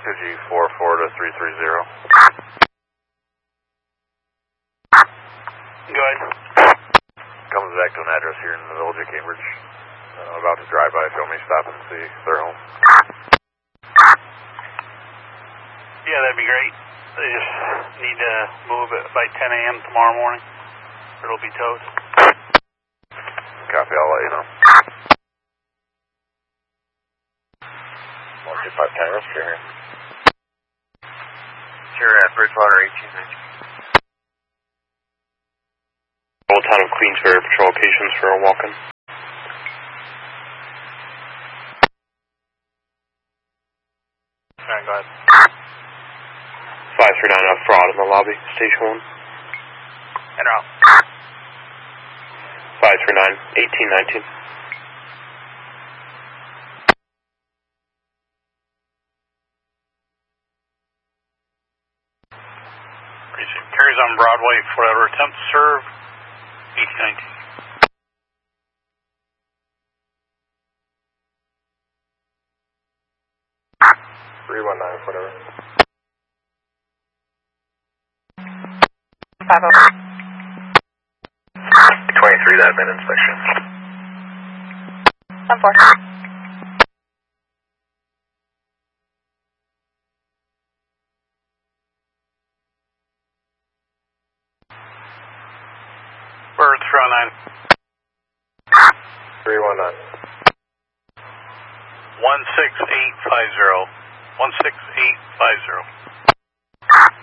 2G44 to 330. Go ahead. Comes back to an address here in the village of Cambridge. About to drive by, show me, stop and see if they're home. Yeah, that'd be great. They just need to move it by 10 a.m. tomorrow morning. It'll be towed. Copy, I'll let you know. 125 County Rescue here. Sure, at Bridgewater 1819. Old Town of Queensbury patrol locations for a walk-in. Alright, go ahead. 539 fraud in the lobby, station 1. And out. 539 1819. Carries on Broadway, forever. Attempt to serve 1819. 319, whatever. 23, that been inspection. 10-4. Bird 309. 319. 16850. 16850.